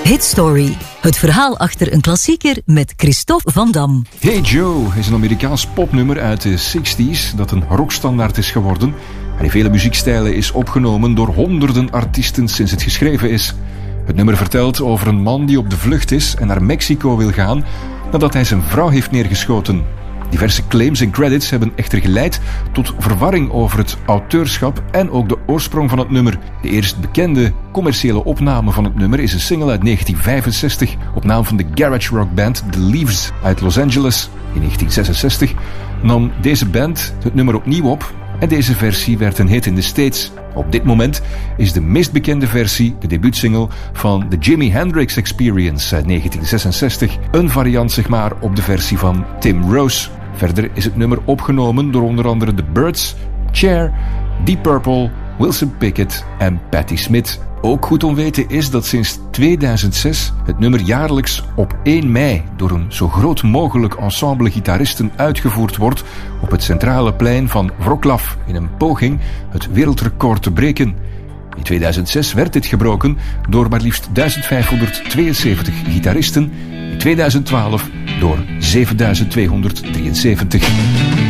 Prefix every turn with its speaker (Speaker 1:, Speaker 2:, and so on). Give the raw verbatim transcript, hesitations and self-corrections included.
Speaker 1: Hit Story. Het verhaal achter een klassieker met Christophe Van Dam.
Speaker 2: Hey Joe is een Amerikaans popnummer uit de zestig's dat een rockstandaard is geworden en in vele muziekstijlen is opgenomen door honderden artiesten sinds het geschreven is. Het nummer vertelt over een man die op de vlucht is en naar Mexico wil gaan nadat hij zijn vrouw heeft neergeschoten. Diverse claims en credits hebben echter geleid tot verwarring over het auteurschap en ook de oorsprong van het nummer. De eerst bekende commerciële opname van het nummer is een single uit negentien vijfenzestig op naam van de garage rock band The Leaves uit Los Angeles. In negentien zesenzestig nam deze band het nummer opnieuw op en deze versie werd een hit in de States. Op dit moment is de meest bekende versie de debuutsingle van The Jimi Hendrix Experience uit negentien zesenzestig, een variant zeg maar op de versie van Tim Rose. Verder is het nummer opgenomen door onder andere The Byrds, Cher, Deep Purple, Wilson Pickett en Patti Smith. Ook goed om weten is dat sinds tweeduizend zes het nummer jaarlijks op één mei door een zo groot mogelijk ensemble gitaristen uitgevoerd wordt op het centrale plein van Wroclaw in een poging het wereldrecord te breken. In tweeduizend zes werd dit gebroken door maar liefst duizend vijfhonderdtweeënzeventig gitaristen, in tweeduizend twaalf door zevenduizend tweehonderddrieënzeventig.